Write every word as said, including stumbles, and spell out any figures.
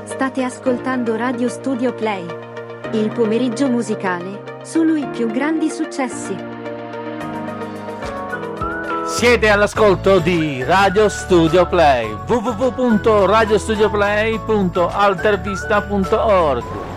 State ascoltando Radio Studio Play. Il pomeriggio musicale, solo i più grandi successi. Siete all'ascolto di Radio Studio Play, w w w punto radio studio play punto altervista punto org.